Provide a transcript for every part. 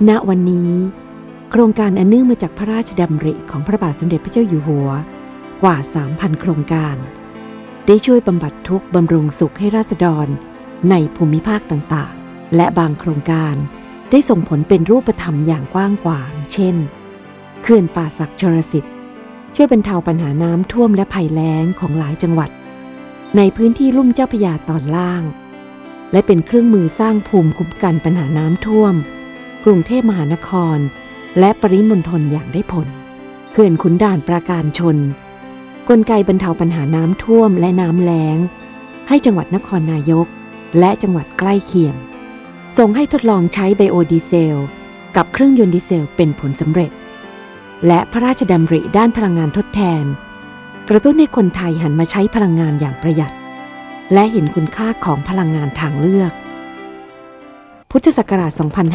ณวันนี้โครงการอันเนื่องมาจากพระราชดำริของพระบาทสมเด็จพระเจ้าอยู่หัวกว่า 3,000 โครงการได้ช่วยบำบัดทุกข์บำรุงสุขให้ราษฎรในภูมิภาคต่างๆและบางโครงการได้ส่งผลเป็นรูปธรรมอย่างกว้างขวางเช่นเขื่อนป่าสักชลสิทธิ์ช่วยบรรเทาปัญหาน้ำท่วมและภัยแล้งของหลายจังหวัดในพื้นที่ลุ่มเจ้าพระยาตอนล่างและเป็นเครื่องมือสร้างภูมิคุ้มกันปัญหาน้ำท่วมกรุงเทพมหานครและปริมณฑลอย่างได้ผลเขื่อนขุนด่านปราการชนกลไกบรรเทาปัญหาน้ำท่วมและน้ำแล้งให้จังหวัดนครนายกและจังหวัดใกล้เคียงส่งให้ทดลองใช้ไบโอดีเซลกับเครื่องยนต์ดีเซลเป็นผลสำเร็จและพระราชดำริด้านพลังงานทดแทนกระตุ้นให้คนไทยหันมาใช้พลังงานอย่างประหยัดและเห็นคุณค่าของพลังงานทางเลือกพุทธศักราช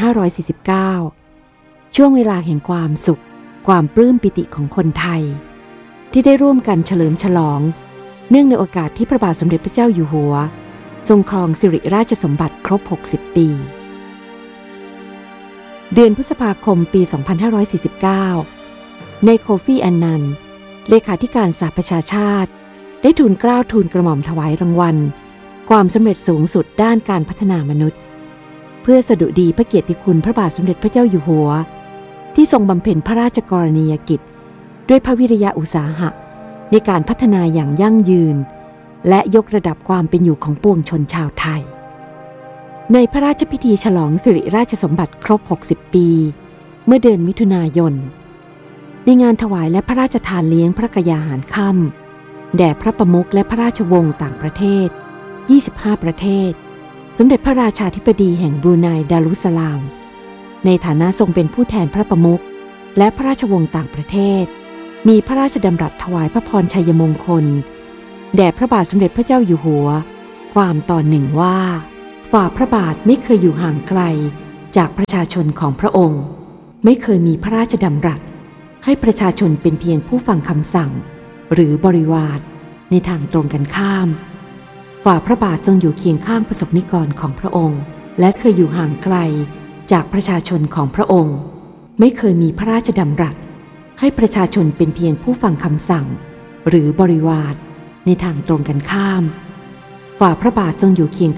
2549 ช่วงเวลาแห่งความสุขความปลื้มปิติของคนไทยที่ได้ร่วมกันเฉลิมฉลองเนื่องในโอกาสที่พระบาทสมเด็จพระเจ้าอยู่หัวทรงครองสิริราชสมบัติครบ 60 ปี เดือนพฤษภาคมปี 2549 ในโคฟี่อันนันต์เลขาธิการสหประชาชาติได้ทูลเกล้าทูลกระหม่อมถวายรางวัลความสำเร็จสูงสุดด้านการพัฒนามนุษย์เพื่อสดุดีพระเกียรติคุณพระบาทสมเด็จพระเจ้าอยู่หัวที่ทรงบำเพ็ญพระราชกรณียกิจด้วยพระวิริยะอุตสาหะในการพัฒนาอย่างยั่งยืนและยกระดับความเป็นอยู่ของปวงชนชาวไทยในพระราชพิธีฉลองสิริราชสมบัติครบ 60 ปีเมื่อเดือนมิถุนายนในงานถวายและพระราชทานเลี้ยงพระกยาหารค่ำแด่พระประมุขและพระราชวงศ์ต่างประเทศ 25 ประเทศสมเด็จพระราชาธิบดีแห่งบรูไนดารุสสลามในฐานะทรงเป็นผู้แทนพระประมุขและพระราชวงศ์ต่างประเทศมีพระราชดำรัสถวายพระพรชัยมงคลแด่พระบาทสมเด็จพระเจ้าอยู่หัวความตอนหนึ่งว่าฝ่าพระบาทไม่เคยอยู่ห่างไกลจากประชาชนของพระองค์ไม่เคยมีพระราชดำรัสให้ประชาชนเป็นเพียงผู้ฟังคำสั่งหรือบริวารในทางตรงกันข้ามฝ่าพระบาททรงอยู่เคียงข้างประสบนิกรของพระองค์และเคยอยู่ห่างไกลจากประชาชนของพระองค์ไม่เคยมีพระราชดำรัสให้ประชาชนเป็นเพียงผู้ฟังคำสั่งหรือบริวารในทางตรงกันข้ามฝ่าพระบาททรงอยู่เคียง